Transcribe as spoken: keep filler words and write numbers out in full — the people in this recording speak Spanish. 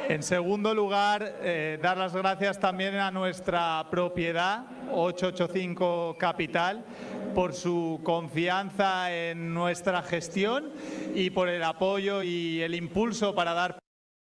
En segundo lugar, eh, dar las gracias también a nuestra propiedad, ocho ocho cinco Capital, por su confianza en nuestra gestión y por el apoyo y el impulso para dar